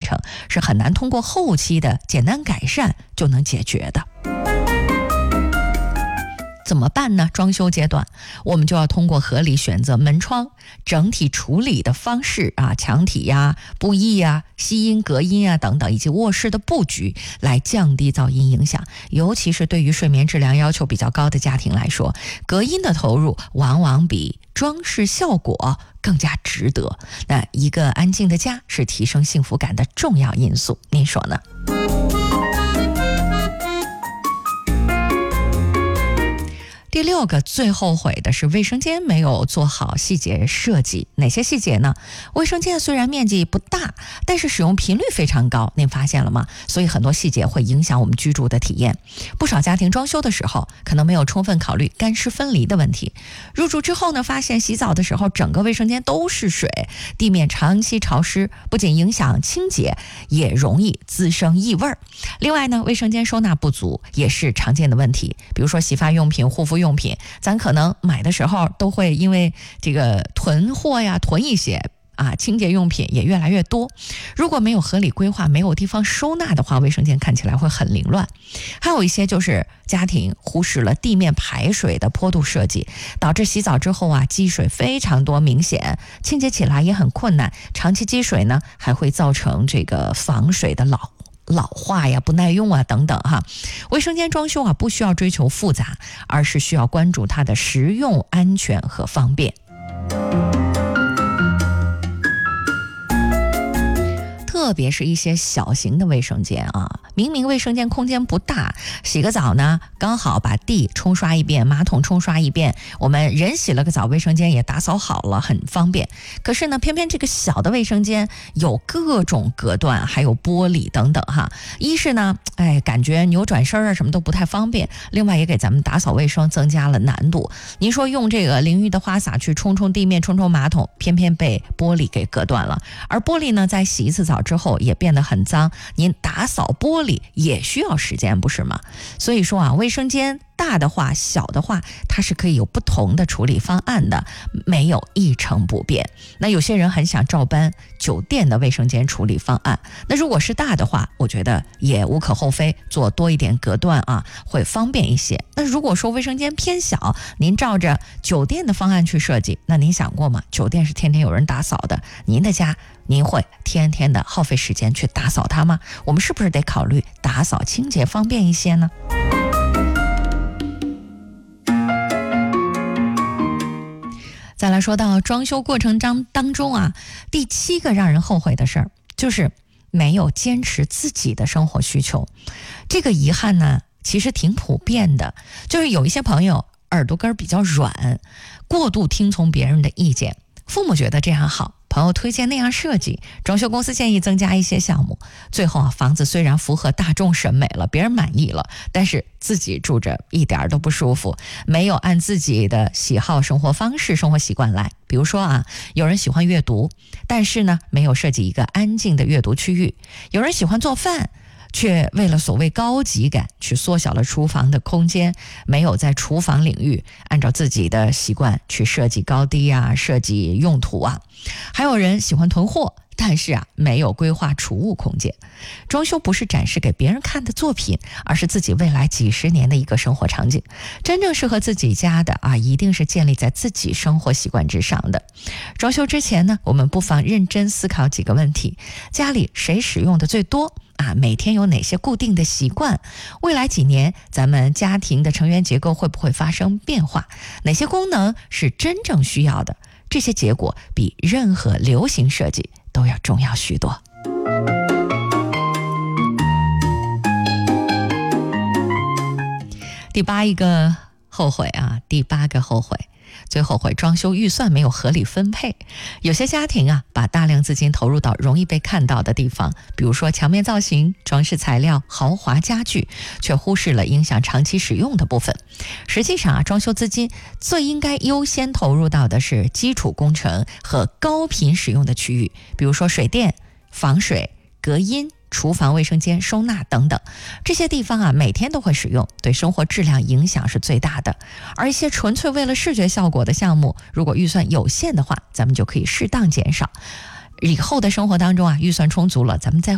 程，是很难通过后期的简单改善就能解决的。怎么办呢？装修阶段我们就要通过合理选择门窗整体处理的方式啊，墙体呀、布艺呀、吸音隔音啊等等，以及卧室的布局来降低噪音影响。尤其是对于睡眠质量要求比较高的家庭来说，隔音的投入往往比装饰效果更加值得。那一个安静的家是提升幸福感的重要因素，您说呢？第6个最后悔的是卫生间没有做好细节设计。哪些细节呢？卫生间虽然面积不大，但是使用频率非常高，您发现了吗？所以很多细节会影响我们居住的体验。不少家庭装修的时候可能没有充分考虑干湿分离的问题。入住之后呢，发现洗澡的时候整个卫生间都是水，地面长期潮湿，不仅影响清洁，也容易滋生异味。另外呢，卫生间收纳不足也是常见的问题。比如说洗发用品、护肤用品，咱可能买的时候都会因为这个囤货呀，囤一些啊，清洁用品也越来越多。如果没有合理规划，没有地方收纳的话，卫生间看起来会很凌乱。还有一些就是家庭忽视了地面排水的坡度设计，导致洗澡之后啊，积水非常多，明显清洁起来也很困难。长期积水呢，还会造成这个防水的老化呀、不耐用啊等等哈。卫生间装修啊，不需要追求复杂，而是需要关注它的实用、安全和方便。特别是一些小型的卫生间啊，明明卫生间空间不大，洗个澡呢，刚好把地冲刷一遍，马桶冲刷一遍，我们人洗了个澡，卫生间也打扫好了，很方便。可是呢，偏偏这个小的卫生间有各种隔断，还有玻璃等等哈。一是呢，感觉扭转身啊什么都不太方便，另外也给咱们打扫卫生增加了难度。您说用这个淋浴的花洒去冲冲地面、冲冲马桶，偏偏被玻璃给隔断了。而玻璃呢，在洗一次澡之后也变得很脏，您打扫玻璃也需要时间，不是吗？所以说啊，卫生间大的话、小的话，它是可以有不同的处理方案的，没有一成不变。那有些人很想照搬酒店的卫生间处理方案，那如果是大的话，我觉得也无可厚非，做多一点隔断啊，会方便一些。那如果说卫生间偏小，您照着酒店的方案去设计，那您想过吗？酒店是天天有人打扫的，您的家您会天天的耗费时间去打扫它吗？我们是不是得考虑打扫清洁方便一些呢？再来说到装修过程当中啊，第7个让人后悔的事儿，就是没有坚持自己的生活需求。这个遗憾呢，其实挺普遍的，就是有一些朋友耳朵根比较软，过度听从别人的意见。父母觉得这样好，朋友推荐那样设计，装修公司建议增加一些项目，最后啊，房子虽然符合大众审美了，别人满意了，但是自己住着一点都不舒服，没有按自己的喜好、生活方式、生活习惯来。比如说啊，有人喜欢阅读，但是呢，没有设计一个安静的阅读区域；有人喜欢做饭，却为了所谓高级感去缩小了厨房的空间，没有在厨房领域按照自己的习惯去设计高低啊，设计用途啊。还有人喜欢囤货，但是啊，没有规划储物空间。装修不是展示给别人看的作品，而是自己未来几十年的一个生活场景。真正适合自己家的啊，一定是建立在自己生活习惯之上的。装修之前呢，我们不妨认真思考几个问题：家里谁使用的最多？每天有哪些固定的习惯？未来几年咱们家庭的成员结构会不会发生变化？哪些功能是真正需要的？这些结果比任何流行设计都要重要许多。第8个后悔啊，第8个后悔。最后悔装修预算没有合理分配。有些家庭啊，把大量资金投入到容易被看到的地方，比如说墙面造型、装饰材料、豪华家具，却忽视了影响长期使用的部分。实际上啊，装修资金最应该优先投入到的是基础工程和高频使用的区域，比如说水电、防水、隔音、厨房、卫生间、收纳等等，这些地方啊，每天都会使用，对生活质量影响是最大的。而一些纯粹为了视觉效果的项目，如果预算有限的话，咱们就可以适当减少。以后的生活当中啊，预算充足了，咱们再